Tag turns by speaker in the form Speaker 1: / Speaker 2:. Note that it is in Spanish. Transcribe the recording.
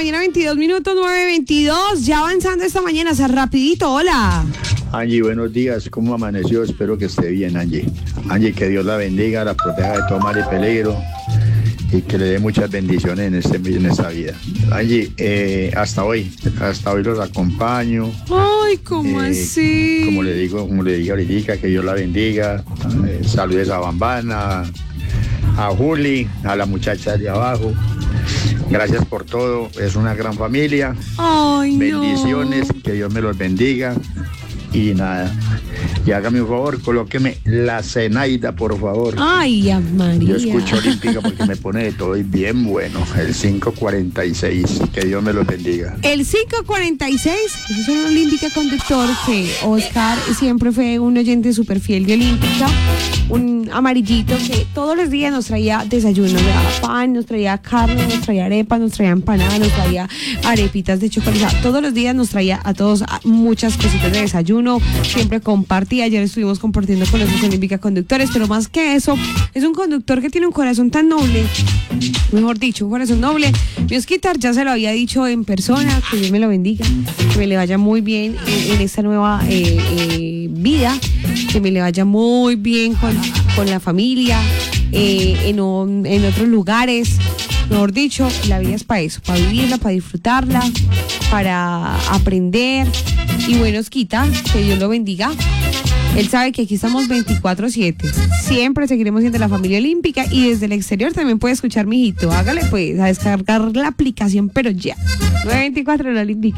Speaker 1: mañana, 22 minutos, 9:22. Ya avanzando esta mañana, o sea, rapidito, hola.
Speaker 2: Angie, buenos días, ¿cómo amaneció? Espero que esté bien, Angie. Angie, que Dios la bendiga, la proteja de todo mal y peligro y que le dé muchas bendiciones en esta vida. Angie, hasta hoy los acompaño.
Speaker 1: Ay, ¿cómo así?
Speaker 2: Como le digo ahorita, que Dios la bendiga. Saludes a Bambana, a Juli, a la muchacha de abajo. Gracias por todo, es una gran familia.
Speaker 1: Ay,
Speaker 2: bendiciones, que Dios me los bendiga. Y nada, y hágame un favor, colóqueme la Zenaida, por favor.
Speaker 1: Ay, María.
Speaker 2: Yo escucho Olímpica porque me pone de todo y bien bueno. El 546, que Dios me los bendiga.
Speaker 1: El 546, eso es una Olímpica conductor que Oscar siempre fue un oyente súper fiel de Olímpica. Un amarillito que todos los días nos traía desayuno, nos traía pan, nos traía carne, nos traía arepa, nos traía empanada, nos traía arepitas de chocolate. O sea, todos los días nos traía a todos muchas cositas de desayuno. Siempre compartía. Ayer estuvimos compartiendo con nuestros Olímpica conductores, pero más que eso, es un conductor que tiene un corazón tan noble. Mejor dicho, un corazón noble. Mi Osquitar ya se lo había dicho en persona, que Dios me lo bendiga, que me le vaya muy bien en esta nueva vida, que me le vaya muy bien con la familia, en otros lugares. Mejor dicho, la vida es para eso, para vivirla, para disfrutarla, para aprender. Y bueno, Osquita, que Dios lo bendiga. Él sabe que aquí estamos 24/7. Siempre seguiremos siendo la familia olímpica y desde el exterior también puede escuchar, mijito. Hágale pues, a descargar la aplicación, pero ya. 924 en la Olímpica.